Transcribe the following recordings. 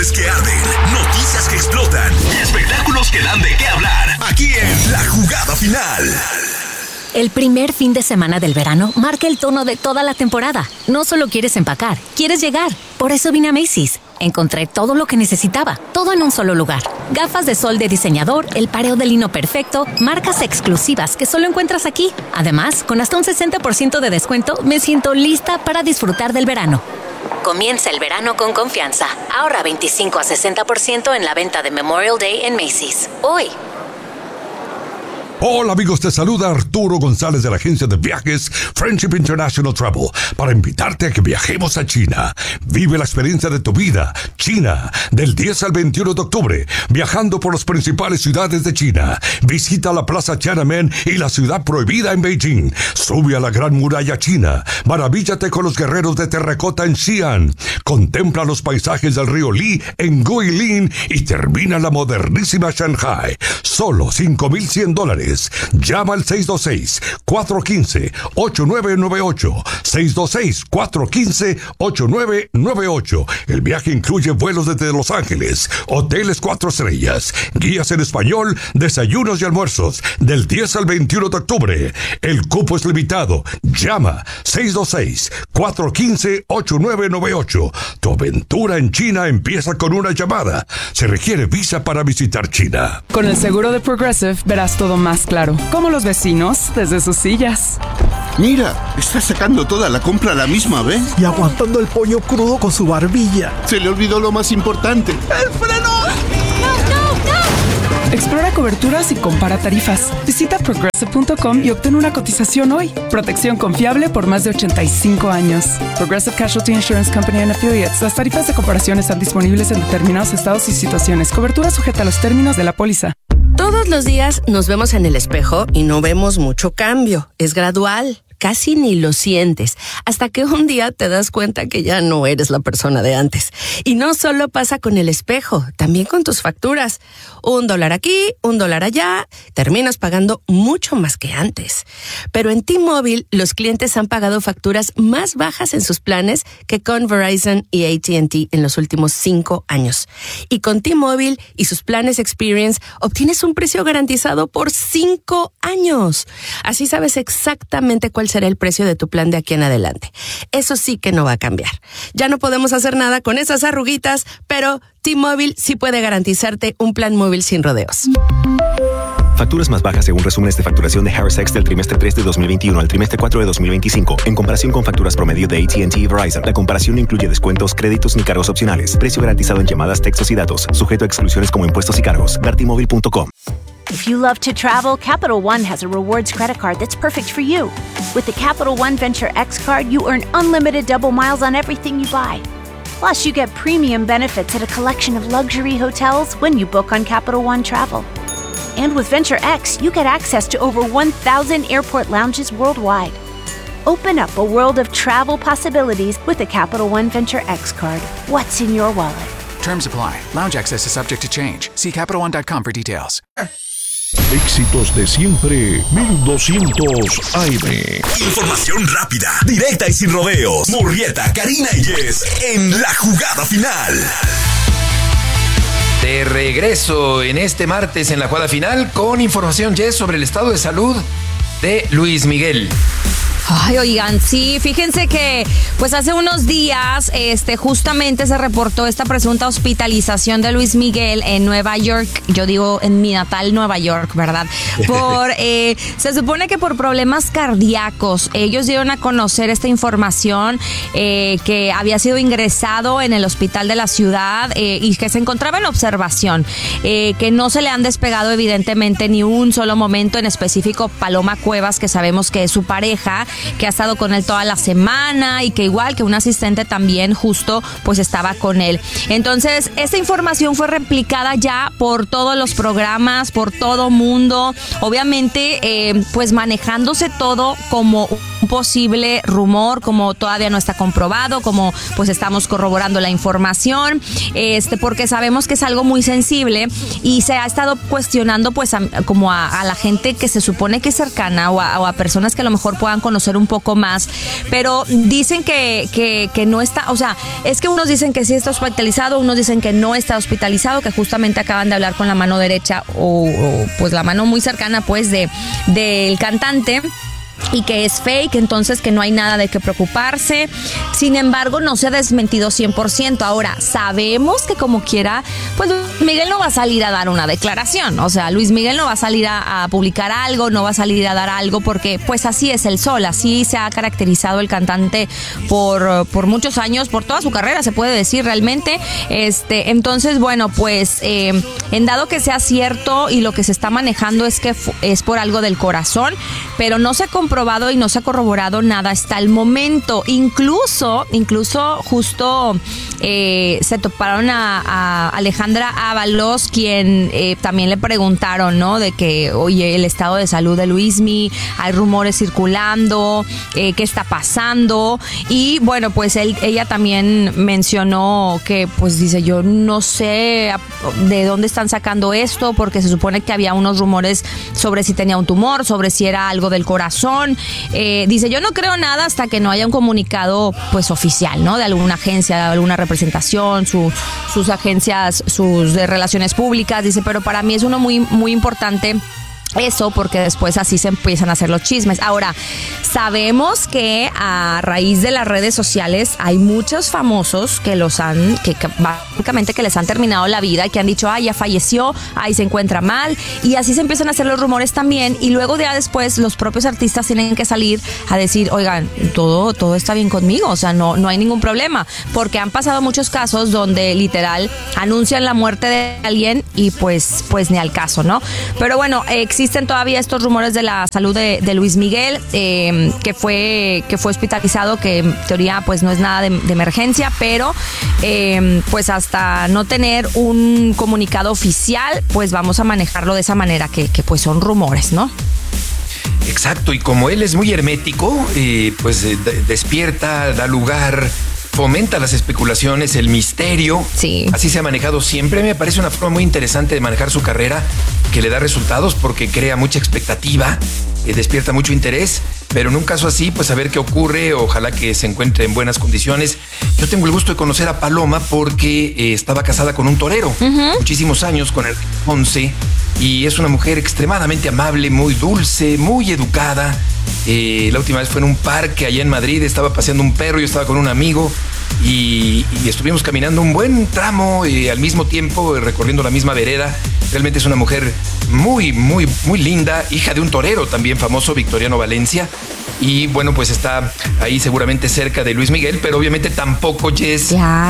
rumores que arden, noticias que explotan y espectáculos que dan de qué hablar. Aquí en La Jugada Final. El primer fin de semana del verano marca el tono de toda la temporada. No solo quieres empacar, quieres llegar. Por eso vine a Macy's. Encontré todo lo que necesitaba, todo en un solo lugar. Gafas de sol de diseñador, el pareo de lino perfecto, marcas exclusivas que solo encuentras aquí. Además, con hasta un 60% de descuento, me siento lista para disfrutar del verano. Comienza el verano con confianza. Ahorra 25 a 60% en la venta de Memorial Day en Macy's. Hoy. Hola amigos, te saluda Arturo González de la agencia de viajes Friendship International Travel para invitarte a que viajemos a China. Vive la experiencia de tu vida. China, del 10 al 21 de octubre, viajando por las principales ciudades de China. Visita la Plaza Tiananmen y la Ciudad Prohibida en Beijing. Sube a la Gran Muralla China. Maravíllate con los guerreros de terracota en Xi'an. Contempla los paisajes del río Li en Guilin y termina la modernísima Shanghai. Solo $5,100. Llama al 626-415-8998. 626-415-8998. El viaje incluye vuelos desde Los Ángeles, hoteles 4 estrellas, guías en español, desayunos y almuerzos, del 10 al 21 de octubre. El cupo es limitado. Llama 626-415-8998. Tu aventura en China empieza con una llamada. Se requiere visa para visitar China. Con el seguro de Progressive verás todo más claro, como los vecinos desde sus sillas. Mira, está sacando toda la compra a la misma vez. Y aguantando el pollo crudo con su barbilla. Se le olvidó lo más importante. ¡El freno! ¡No! Explora coberturas y compara tarifas. Visita Progressive.com y obtén una cotización hoy. Protección confiable por más de 85 años. Progressive Casualty Insurance Company and Affiliates. Las tarifas de comparación están disponibles en determinados estados y situaciones. Cobertura sujeta a los términos de la póliza. Todos los días nos vemos en el espejo y no vemos mucho cambio. Es gradual. Casi ni lo sientes, hasta que un día te das cuenta que ya no eres la persona de antes. Y no solo pasa con el espejo, también con tus facturas. $1 aquí, $1 allá, terminas pagando mucho más que antes. Pero en T-Mobile, los clientes han pagado facturas más bajas en sus planes que con Verizon y AT&T en los últimos 5 años. Y con T-Mobile y sus planes Experience, obtienes un precio garantizado por 5 años. Así sabes exactamente cuál será el precio de tu plan de aquí en adelante. Eso sí que no va a cambiar. Ya no podemos hacer nada con esas arruguitas, pero T-Mobile sí puede garantizarte un plan móvil sin rodeos. Facturas más bajas según resúmenes de facturación de Harris X del trimestre 3 de 2021 al trimestre 4 de 2025. En comparación con facturas promedio de AT&T y Verizon, la comparación no incluye descuentos, créditos ni cargos opcionales. Precio garantizado en llamadas, textos y datos. Sujeto a exclusiones como impuestos y cargos. Ver T-Mobile.com. If you love to travel, Capital One has a rewards credit card that's perfect for you. With the Capital One Venture X card, you earn unlimited double miles on everything you buy. Plus, you get premium benefits at a collection of luxury hotels when you book on Capital One Travel. And with Venture X, you get access to over 1,000 airport lounges worldwide. Open up a world of travel possibilities with the Capital One Venture X card. What's in your wallet? Terms apply. Lounge access is subject to change. See CapitalOne.com for details. Éxitos de siempre, 1200 AM. Información rápida, directa y sin rodeos. Murrieta, Karina y Jess en La Jugada Final. De regreso en este martes en La Jugada Final con información, Jess, sobre el estado de salud de Luis Miguel. Ay, oigan, sí, fíjense que pues hace unos días justamente se reportó esta presunta hospitalización de Luis Miguel en Nueva York, yo digo en mi natal Nueva York, ¿verdad? Se supone que por problemas cardíacos. Ellos dieron a conocer esta información que había sido ingresado en el hospital de la ciudad y que se encontraba en observación, que no se le han despegado evidentemente ni un solo momento, en específico Paloma Cuevas, que sabemos que es su pareja, que ha estado con él toda la semana y que igual que un asistente también justo pues estaba con él. Entonces esta información fue replicada ya por todos los programas, por todo mundo, obviamente pues manejándose todo como un posible rumor, como todavía no está comprobado, como pues estamos corroborando la información, porque sabemos que es algo muy sensible y se ha estado cuestionando pues a la gente que se supone que es cercana o a personas que a lo mejor puedan conocer un poco más, pero dicen que no está, o sea, es que unos dicen que sí está hospitalizado, unos dicen que no está hospitalizado, que justamente acaban de hablar con la mano derecha o pues la mano muy cercana pues del cantante, y que es fake, entonces que no hay nada de qué preocuparse. Sin embargo, no se ha desmentido 100%. Ahora, sabemos que como quiera, pues Luis Miguel no va a salir a dar una declaración. O sea, Luis Miguel no va a salir a publicar algo, no va a salir a dar algo, porque pues así es el sol, así se ha caracterizado el cantante por muchos años, por toda su carrera, se puede decir realmente. Entonces, bueno, pues en dado que sea cierto y lo que se está manejando es que es por algo del corazón, pero no se ha comprobado y no se ha corroborado nada hasta el momento. Incluso justo se toparon a Alejandra Ábalos, quien también le preguntaron, ¿no? De que, oye, el estado de salud de Luismi, hay rumores circulando, ¿qué está pasando? Y bueno, pues ella también mencionó que, pues dice, yo no sé de dónde están sacando esto, porque se supone que había unos rumores sobre si tenía un tumor, sobre si era algo del corazón. Dice, yo no creo nada hasta que no haya un comunicado pues oficial, ¿no? De alguna agencia, de alguna representación, sus agencias, sus de relaciones públicas. Dice, pero para mí es uno muy, muy importante eso, porque después así se empiezan a hacer los chismes. Ahora, sabemos que a raíz de las redes sociales hay muchos famosos que básicamente que les han terminado la vida y que han dicho, ya falleció, se encuentra mal, y así se empiezan a hacer los rumores también, y luego ya después los propios artistas tienen que salir a decir, oigan, todo está bien conmigo, o sea, no hay ningún problema, porque han pasado muchos casos donde literal anuncian la muerte de alguien y pues ni al caso, ¿no? Pero bueno, existen todavía estos rumores de la salud de Luis Miguel, que fue hospitalizado, que en teoría pues no es nada de emergencia, pero pues hasta no tener un comunicado oficial, pues vamos a manejarlo de esa manera, que pues son rumores, ¿no? Exacto, y como él es muy hermético, pues despierta, da lugar, fomenta las especulaciones, el misterio. Sí. Así se ha manejado siempre. Me parece una forma muy interesante de manejar su carrera, que le da resultados porque crea mucha expectativa, despierta mucho interés, pero en un caso así, pues a ver qué ocurre, ojalá que se encuentre en buenas condiciones. Yo tengo el gusto de conocer a Paloma porque estaba casada con un torero, muchísimos años, con el Ponce, y es una mujer extremadamente amable, muy dulce, muy educada. La última vez fue en un parque allá en Madrid, estaba paseando un perro, yo estaba con un amigo y estuvimos caminando un buen tramo, al mismo tiempo recorriendo la misma vereda. Realmente es una mujer muy, muy, muy linda, hija de un torero también famoso, Victoriano Valencia. Y bueno, pues está ahí seguramente cerca de Luis Miguel, pero obviamente tampoco Jess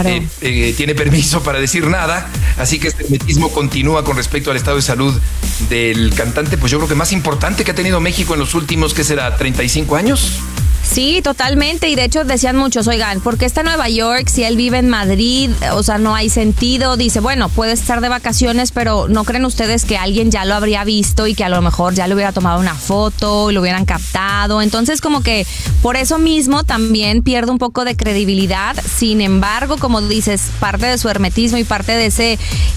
tiene permiso para decir nada. Así que este hermetismo continúa con respecto al estado de salud del cantante, pues yo creo que más importante que ha tenido México en los últimos, ¿qué será? ¿35 años? Sí, totalmente, y de hecho decían muchos, oigan, ¿por qué está en Nueva York si él vive en Madrid? O sea, no hay sentido. Dice, bueno, puede estar de vacaciones, pero ¿no creen ustedes que alguien ya lo habría visto y que a lo mejor ya le hubiera tomado una foto y lo hubieran captado? Entonces, como que por eso mismo también pierde un poco de credibilidad. Sin embargo, como dices, parte de su hermetismo y parte de ese,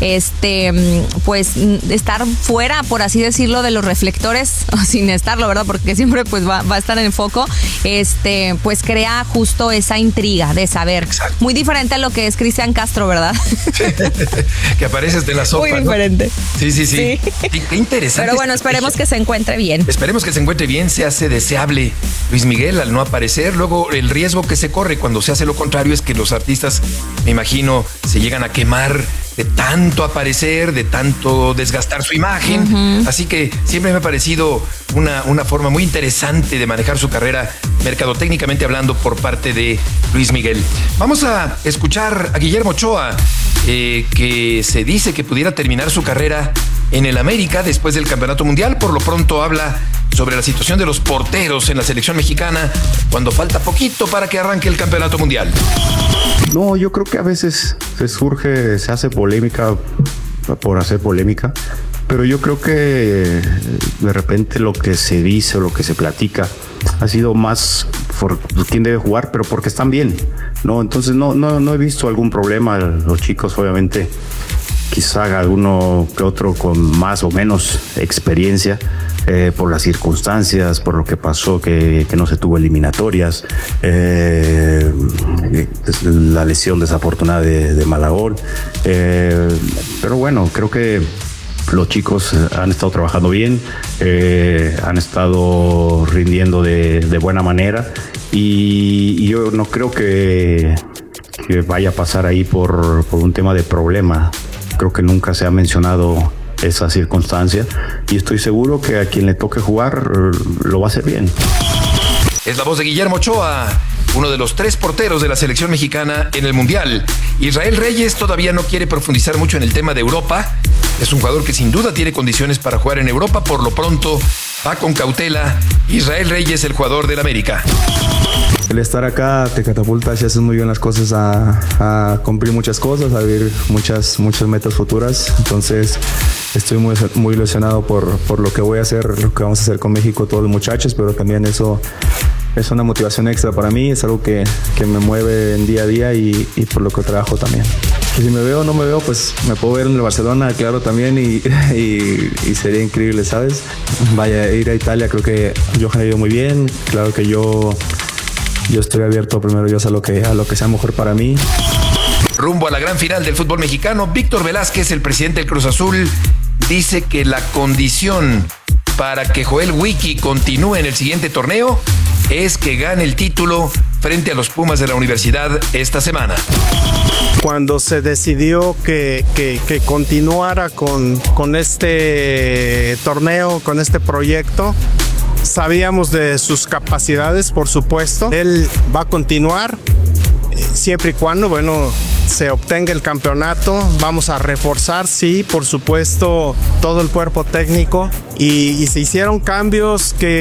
pues, estar fuera, por así decirlo, de los reflectores, o sin estarlo, ¿verdad? Porque siempre pues va a estar en el foco. Pues crea justo esa intriga de saber. Exacto. Muy diferente a lo que es Cristian Castro, ¿verdad? Que apareces de la sopa. Muy diferente. ¿No? Sí. Qué interesante. Pero bueno, esperemos que se encuentre bien. Esperemos que se encuentre bien. Se hace deseable Luis Miguel al no aparecer. Luego, el riesgo que se corre cuando se hace lo contrario es que los artistas, me imagino, se llegan a quemar de tanto aparecer, de tanto desgastar su imagen. Así que siempre me ha parecido una forma muy interesante de manejar su carrera, mercadotécnicamente hablando, por parte de Luis Miguel. Vamos a escuchar a Guillermo Ochoa, que se dice que pudiera terminar su carrera en el América después del Campeonato Mundial. Por lo pronto habla sobre la situación de los porteros en la selección mexicana cuando falta poquito para que arranque el Campeonato Mundial. No, yo creo que a veces se hace polémica por hacer polémica, pero yo creo que de repente lo que se dice o lo que se platica ha sido más quién debe jugar, pero porque están bien, ¿no? Entonces no he visto algún problema. Los chicos, obviamente, quizá alguno que otro con más o menos experiencia, por las circunstancias, por lo que pasó, que no se tuvo eliminatorias, la lesión desafortunada de Malagón, pero bueno, creo que los chicos han estado trabajando bien, han estado rindiendo de buena manera, y yo no creo que vaya a pasar ahí por un tema de problema. Creo que nunca se ha mencionado esa circunstancia, y estoy seguro que a quien le toque jugar lo va a hacer bien. Es la voz de Guillermo Ochoa, uno de los 3 porteros de la selección mexicana en el Mundial. Israel Reyes todavía no quiere profundizar mucho en el tema de Europa. Es un jugador que sin duda tiene condiciones para jugar en Europa. Por lo pronto, va con cautela. Israel Reyes, el jugador del América. El estar acá te catapulta si haces muy bien las cosas a cumplir muchas cosas, a vivir muchas metas futuras. Entonces estoy muy ilusionado por lo que voy a hacer, lo que vamos a hacer con México, todos los muchachos, pero también eso es una motivación extra para mí, es algo que me mueve en día a día y por lo que trabajo también. Y si me veo o no me veo, pues me puedo ver en el Barcelona, claro, también, y sería increíble, ¿sabes? Vaya, ir a Italia, creo que Johan ha ido muy bien, claro que yo estoy abierto primero Dios a lo que sea mejor para mí. Rumbo a la gran final del fútbol mexicano, Víctor Velázquez, el presidente del Cruz Azul, dice que la condición para que Joel Wiki continúe en el siguiente torneo es que gane el título frente a los Pumas de la Universidad esta semana. Cuando se decidió que continuara con este torneo, con este proyecto, sabíamos de sus capacidades, por supuesto. Él va a continuar siempre y cuando, se obtenga el campeonato. Vamos a reforzar, sí, por supuesto, todo el cuerpo técnico, y se hicieron cambios que